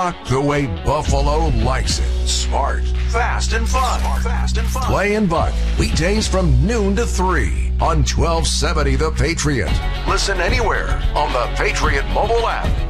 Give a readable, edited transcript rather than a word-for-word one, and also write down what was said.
Buck the way Buffalo likes it. Smart, fast, and fun. Clay and Buck, weekdays from noon to 3 on 1270 The Patriot. Listen anywhere on the Patriot mobile app